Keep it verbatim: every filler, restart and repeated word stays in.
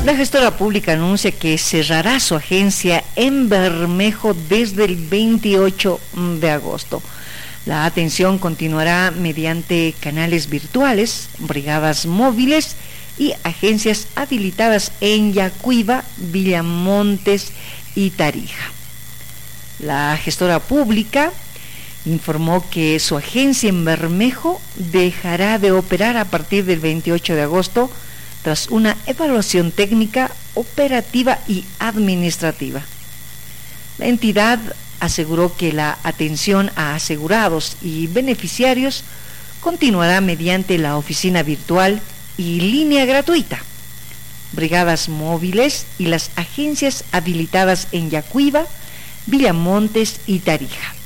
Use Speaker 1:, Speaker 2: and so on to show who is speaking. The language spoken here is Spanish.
Speaker 1: La gestora pública anuncia que cerrará su agencia en Bermejo desde el veintiocho de agosto. La atención continuará mediante canales virtuales, brigadas móviles y agencias habilitadas en Yacuiba, Villamontes y Tarija. La gestora pública informó que su agencia en Bermejo dejará de operar a partir del veintiocho de agosto tras una evaluación técnica, operativa y administrativa. La entidad aseguró que la atención a asegurados y beneficiarios continuará mediante la oficina virtual y línea gratuita, brigadas móviles y las agencias habilitadas en Yacuiba, Villamontes y Tarija.